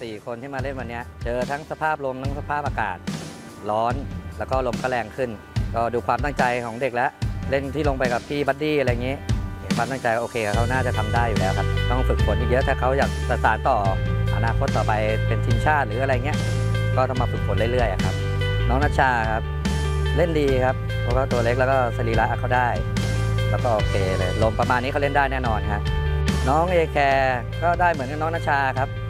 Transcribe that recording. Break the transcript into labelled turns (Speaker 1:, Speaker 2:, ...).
Speaker 1: 4 คนที่มาเล่นวันนี้เจอทั้งสภาพลมทั้งสภาพอากาศร้อนแล้วก็ลมก็แรงขึ้นก็ดูความตั้งใจของเด็กแล้วเล่นที่ลงไปกับพี่บัดดี้อะไรอย่างนี้เห็นความตั้งใจโอเคเขาน่าจะทำได้อยู่แล้วครับต้องฝึกฝนอีกเยอะถ้าเขาอยากสานต่ออนาคตต่อไปเป็นทีมชาติหรืออะไรเงี้ยก็ต้องมาฝึกฝนเรื่อยๆครับน้องนัชชาครับเล่นดีครับเพราะว่าตัวเล็กแล้วก็สรีระเขาได้แล้วก็โอเคเลยลมประมาณนี้เขาเล่นได้แน่นอนครับน้องเอแคร์ก็ได้เหมือนกับน้องนัชชาครับ